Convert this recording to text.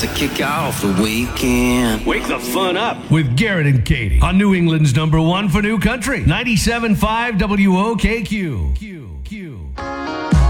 to kick off the weekend. Wake the fun up with Garrett and Katie on New England's #1 for New Country, 97.5 WOKQ.